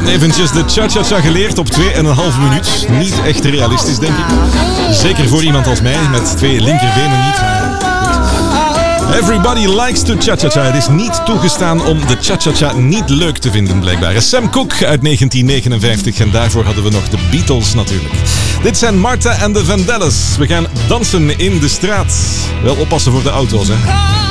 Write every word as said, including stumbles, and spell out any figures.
Eventjes de cha-cha-cha geleerd op twee en een half minuut. Niet echt realistisch, denk ik. Zeker voor iemand als mij, met twee linkerbenen niet. Everybody likes to cha-cha-cha. Het is niet toegestaan om de cha-cha-cha niet leuk te vinden, blijkbaar. Sam Cooke uit negentien negenenvijftig. En daarvoor hadden we nog de Beatles natuurlijk. Dit zijn Martha en de Vandellas. We gaan dansen in de straat. Wel oppassen voor de auto's, hè.